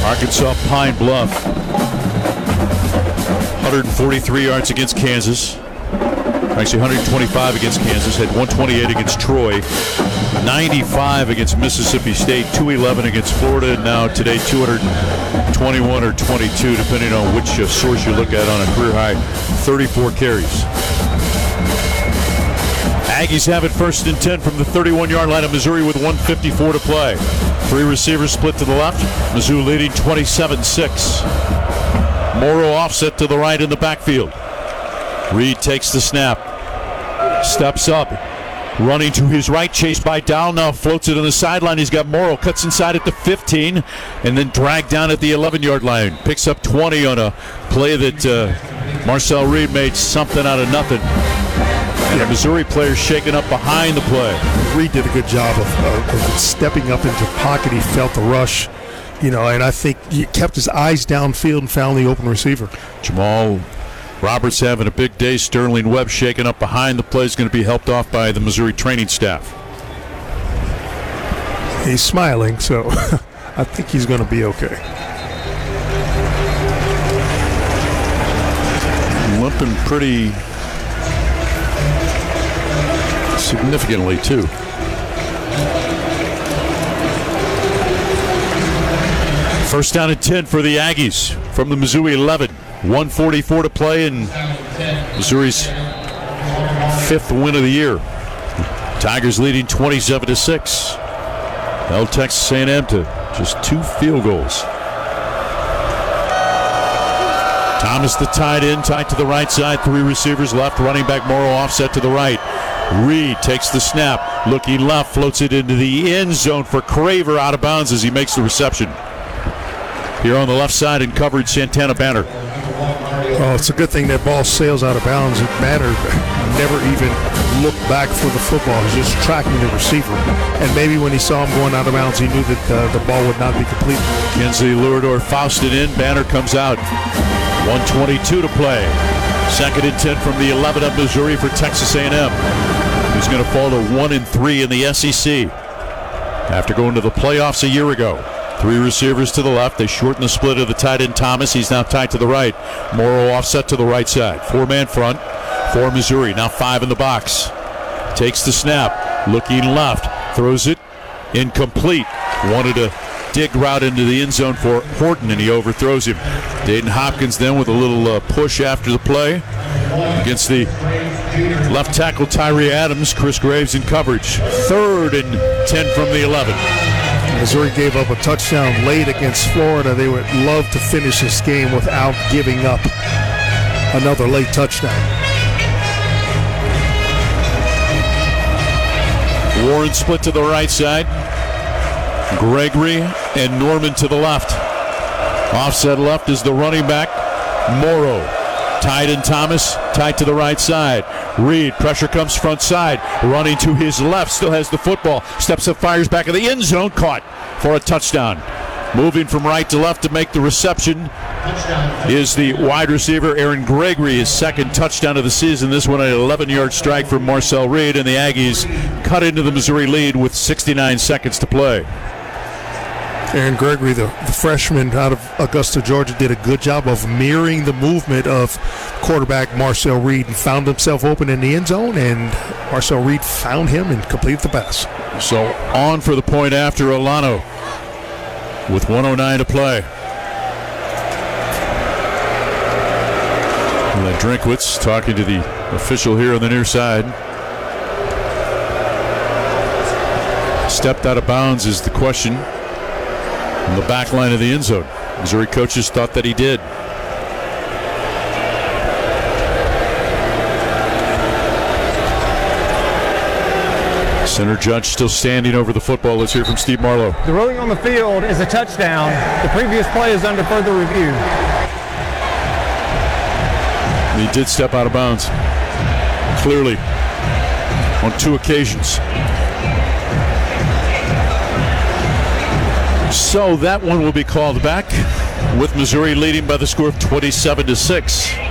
Arkansas Pine Bluff. 143 yards against Kansas. Actually, 125 against Kansas. Had 128 against Troy. 95 against Mississippi State. 211 against Florida. And now today, 221 or 22, depending on which source you look at, on a career high 34 carries. Aggies have it 1st and 10 from the 31-yard line of Missouri with 1:54 to play. 3 receivers split to the left. Mizzou leading 27-6. Morrow offset to the right in the backfield. Reed takes the snap. Steps up. Running to his right, chased by Dow. Now floats it on the sideline. He's got Morrow. Cuts inside at the 15 and then dragged down at the 11-yard line. Picks up 20 on a play that Marcel Reed made something out of nothing. And a Missouri player shaken up behind the play. Reed did a good job of stepping up into pocket. He felt the rush, and I think he kept his eyes downfield and found the open receiver. Jamal Roberts having a big day. Sterling Webb shaken up behind the play is going to be helped off by the Missouri training staff. He's smiling, so I think he's going to be okay. Limping pretty significantly, too. First down and 10 for the Aggies from the Missouri 11. 1:44 to play in Missouri's 5th win of the year. Tigers leading 27-6. Held Texas A&M to just 2 field goals. Thomas, the tight end, tight to the right side. 3 receivers left. Running back Morrow offset to the right. Reed takes the snap. Looking left, floats it into the end zone for Craver, out of bounds as he makes the reception. Here on the left side in coverage, Santana Banner. Oh, it's a good thing that ball sails out of bounds. Banner never even looked back for the football. He's just tracking the receiver. And maybe when he saw him going out of bounds, he knew that the ball would not be complete. Kenzie Lurador fousted in. Banner comes out. 1:22 to play. 2nd and 10 from the 11 of Missouri for Texas A&M. He's going to fall to 1-3 in the SEC after going to the playoffs a year ago. 3 receivers to the left. They shorten the split of the tight end Thomas. He's now tight to the right. Morrow offset to the right side. 4-man front for Missouri. Now 5 in the box. Takes the snap. Looking left. Throws it. Incomplete. Wanted a dig route into the end zone for Horton, and he overthrows him. Dayton Hopkins then with a little push after the play against the left tackle Tyree Adams. Chris Graves in coverage. 3rd and 10 from the 11. Missouri gave up a touchdown late against Florida. They would love to finish this game without giving up another late touchdown. Warren split to the right side. Gregory and Norman to the left. Offset left is the running back, Morrow. Tight end Thomas, tight to the right side. Reed, pressure comes front side. Running to his left, still has the football. Steps up, fires back in the end zone, caught for a touchdown. Moving from right to left to make the reception is the wide receiver, Aaron Gregory, his 2nd touchdown of the season. This one an 11-yard strike from Marcel Reed, and the Aggies cut into the Missouri lead with 69 seconds to play. Aaron Gregory, the freshman out of Augusta, Georgia, did a good job of mirroring the movement of quarterback Marcel Reed and found himself open in the end zone, and Marcel Reed found him and completed the pass. So on for the point after Olano with 1:09 to play. And Drinkwitz talking to the official here on the near side. Stepped out of bounds is the question. On the back line of the end zone. Missouri coaches thought that he did. Center judge still standing over the football. Let's hear from Steve Marlowe. The ruling on the field is a touchdown. The previous play is under further review. He did step out of bounds. Clearly. On 2 occasions. So that one will be called back with Missouri leading by the score of 27-6.